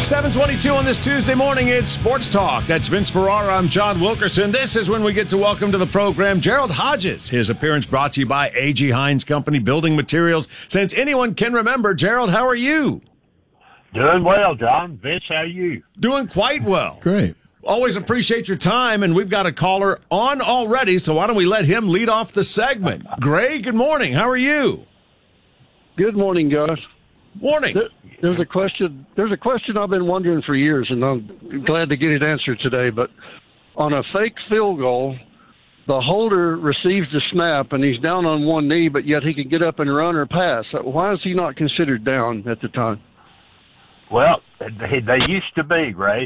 7:22 on this Tuesday morning. It's Sports Talk. That's Vince Ferrara. I'm John Wilkerson. This is when we get to welcome to the program Gerald Hodges. His appearance brought to you by A.G. Hines Company Building Materials. Since anyone can remember, Gerald, how are you? Doing well, John. Vince, how are you? Doing quite well. Great. Always appreciate your time, and we've got a caller on already, so why don't we let him lead off the segment. Gray, good morning. How are you? Good morning, guys. Morning. There's a question I've been wondering for years, and I'm glad to get it answered today. But on a fake field goal, the holder receives the snap, and he's down on one knee, but yet he can get up and run or pass. Why is he not considered down at the time? Well, they used to be, Ray.